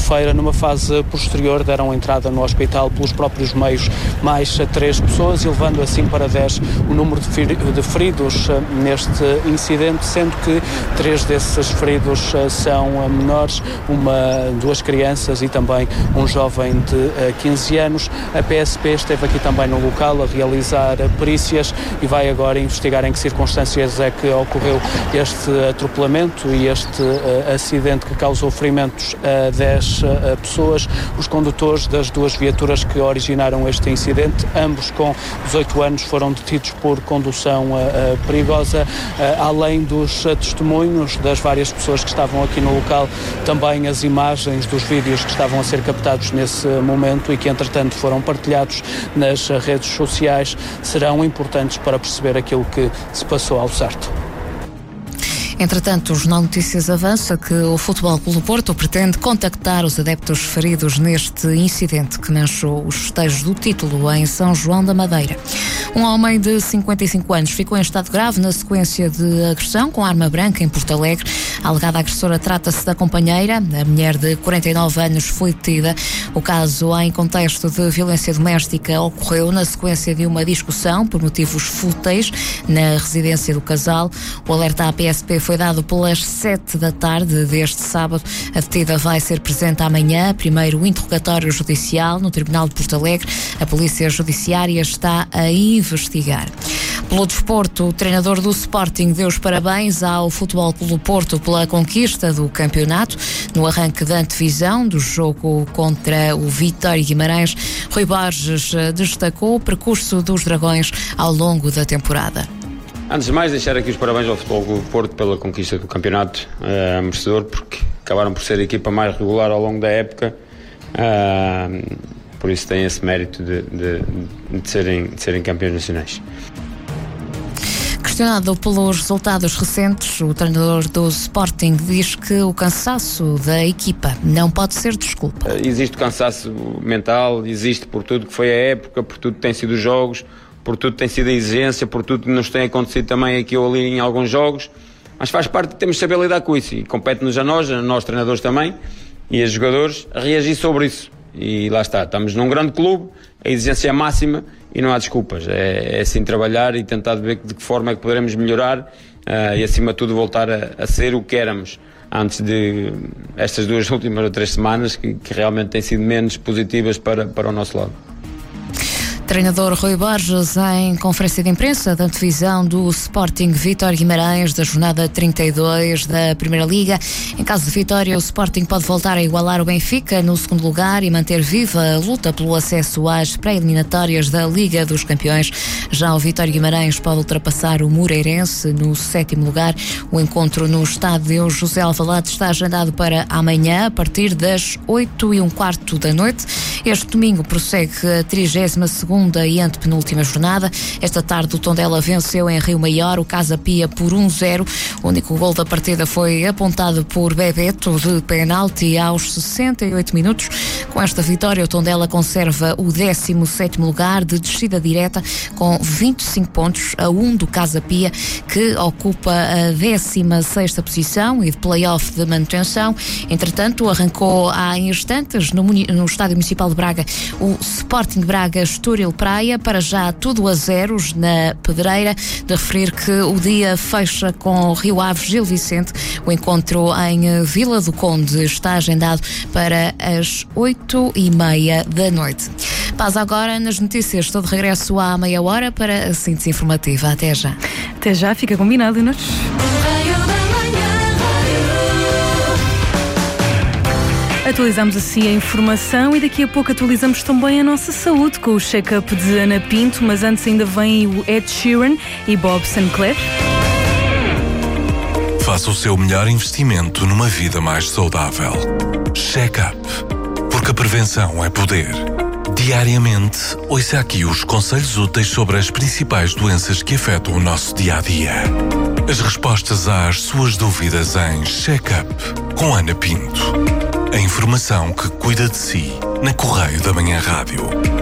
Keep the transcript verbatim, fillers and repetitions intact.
segunda-feira, numa fase posterior, deram entrada no hospital pelos próprios meios mais três pessoas, e levando assim para dez o número de feridos neste incidente, sendo que três desses feridos são menores, uma, duas crianças e também um jovem de quinze anos. A P S P esteve aqui também no local a realizar perícias e vai agora investigar em que circunstâncias é que ocorreu este atropelamento e este uh, acidente que causou ferimentos a dez uh, pessoas. Os condutores das duas viaturas que originaram este incidente, ambos com dezoito anos, foram detidos por condução uh, uh, perigosa. Uh, além dos uh, testemunhos das várias pessoas que estavam aqui no local, também as imagens dos vídeos que estavam a ser captados nesse momento e que entretanto foram partilhados nas uh, redes sociais serão importantes para perceber aquilo que se passou ao certo. Entretanto, o Jornal Notícias avança que o Futebol Clube do Porto pretende contactar os adeptos feridos neste incidente que manchou os festejos do título em São João da Madeira. Um homem de cinquenta e cinco anos ficou em estado grave na sequência de agressão com arma branca em Porto Alegre. A alegada agressora trata-se da companheira. A mulher de quarenta e nove anos foi detida. O caso, em contexto de violência doméstica, ocorreu na sequência de uma discussão por motivos fúteis na residência do casal. O alerta à P S P foi dado pelas sete da tarde deste sábado. A detida vai ser presente amanhã. Primeiro interrogatório judicial no Tribunal de Porto Alegre. A Polícia Judiciária está a investigar. Pelo desporto, o treinador do Sporting deu os parabéns ao Futebol Clube do Porto pela conquista do campeonato. No arranque da antevisão do jogo contra o Vitória Guimarães, Rui Borges destacou o percurso dos Dragões ao longo da temporada. Antes de mais, deixar aqui os parabéns ao Futebol Clube do Porto pela conquista do campeonato, uh, merecedor, porque acabaram por ser a equipa mais regular ao longo da época, uh, por isso têm esse mérito de, de, de, serem, de serem campeões nacionais. Questionado pelos resultados recentes, o treinador do Sporting diz que o cansaço da equipa não pode ser desculpa. Uh, existe cansaço mental, existe por tudo que foi a época, por tudo que tem sido os jogos, por tudo tem sido a exigência, por tudo que nos tem acontecido também aqui ou ali em alguns jogos, mas faz parte, temos de saber lidar com isso e compete-nos a nós, a nós treinadores também e a jogadores, a reagir sobre isso. E lá está, estamos num grande clube, a exigência é máxima e não há desculpas, é, é assim trabalhar e tentar ver de que forma é que poderemos melhorar uh, e acima de tudo voltar a, a ser o que éramos antes de estas duas últimas ou três semanas que, que realmente têm sido menos positivas para, para o nosso lado. Treinador Rui Borges em conferência de imprensa da antevisão do Sporting Vitória Guimarães da jornada trinta e dois da Primeira Liga. Em caso de vitória, o Sporting pode voltar a igualar o Benfica no segundo lugar e manter viva a luta pelo acesso às pré-eliminatórias da Liga dos Campeões. Já o Vitória Guimarães pode ultrapassar o Moreirense no sétimo lugar. O encontro no estádio José Alvalade está agendado para amanhã, a partir das oito e um quarto da noite. Este domingo prossegue a trigésima segunda e antepenúltima jornada. Esta tarde o Tondela venceu em Rio Maior o Casa Pia por um zero. O único gol da partida foi apontado por Bebeto de penalti aos sessenta e oito minutos. Com esta vitória, o Tondela conserva o décimo sétimo lugar de descida direta com vinte e cinco pontos, a um do Casa Pia, que ocupa a décima sexta posição e de play-off de manutenção. Entretanto, arrancou há instantes no, no Estádio Municipal de Braga o Sporting Braga Estoril Praia, para já tudo a zeros na Pedreira. De referir que o dia fecha com Rio Ave Gil Vicente. O encontro em Vila do Conde está agendado para as oito e meia da noite. Paz agora nas notícias. Estou de regresso à meia hora para a síntese informativa. Até já. Até já, fica combinado, Inês. Atualizamos assim a informação e daqui a pouco atualizamos também a nossa saúde com o check-up de Ana Pinto, mas antes ainda vem o Ed Sheeran e Bob Sinclair. Faça o seu melhor investimento numa vida mais saudável. Check-up, porque a prevenção é poder. Diariamente, ouça aqui os conselhos úteis sobre as principais doenças que afetam o nosso dia-a-dia. As respostas às suas dúvidas em Check-up com Ana Pinto. A informação que cuida de si na Correio da Manhã Rádio.